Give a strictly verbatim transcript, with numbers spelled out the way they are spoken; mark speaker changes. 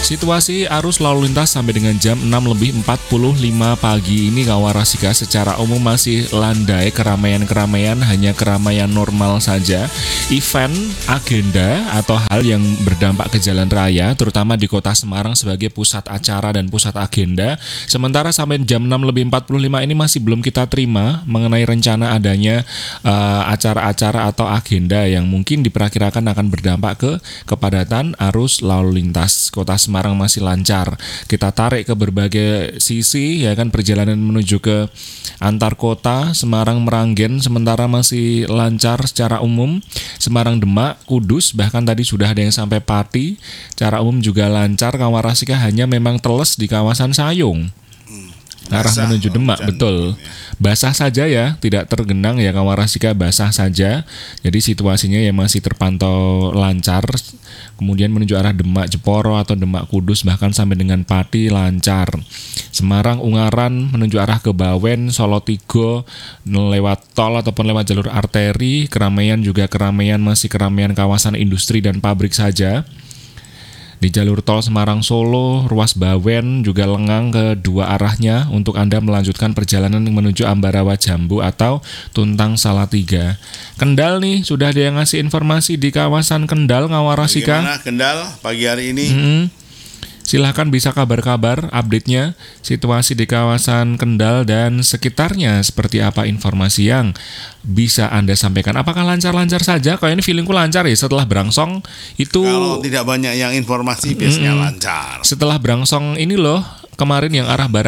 Speaker 1: Situasi arus lalu lintas sampai dengan jam enam lebih empat puluh lima pagi ini Kawarasika secara umum masih landai, keramaian-keramaian hanya keramaian normal saja. Event, agenda, atau hal yang berdampak ke jalan raya, terutama di kota Semarang sebagai pusat acara dan pusat agenda. Sementara sampai jam enam lebih empat puluh lima ini masih belum kita terima mengenai rencana adanya uh, acara-acara atau agenda yang mungkin diperkirakan akan berdampak ke kepadatan arus lalu lintas. Kota Semarang masih lancar. Kita tarik ke berbagai sisi, ya kan, perjalanan menuju ke antar kota Semarang Meranggen sementara masih lancar secara umum. Semarang Demak, Kudus, bahkan tadi sudah ada yang sampai Pati. Secara umum juga lancar. Kawarasika hanya memang teles di kawasan Sayung. Arah
Speaker 2: Basah,
Speaker 1: menuju Demak, betul. Basah saja ya, tidak tergenang ya Kawarasika, basah saja. Jadi situasinya ya masih terpantau lancar. Kemudian menuju arah Demak Jeporo atau Demak Kudus bahkan sampai dengan Pati lancar. Semarang Ungaran menuju arah ke Bawen, Solo Tigo lewat tol ataupun lewat jalur arteri. Keramaian juga keramaian masih keramaian kawasan industri dan pabrik saja. Di jalur tol Semarang Solo, ruas Bawen juga lengang ke dua arahnya untuk Anda melanjutkan perjalanan menuju Ambarawa Jambu atau Tuntang Salatiga. Kendal nih, sudah ada yang ngasih informasi di kawasan Kendal, Kawarasika.
Speaker 2: Bagaimana Kendal pagi hari ini?
Speaker 1: Hmm. Silahkan bisa kabar-kabar update-nya, situasi di kawasan Kendal dan sekitarnya seperti apa informasi yang bisa Anda sampaikan. Apakah lancar-lancar saja? Kalau ini feelingku lancar ya setelah Brangsong itu.
Speaker 2: Kalau tidak banyak yang informasi biasanya hmm, lancar.
Speaker 1: Setelah Brangsong ini loh, kemarin yang arah barat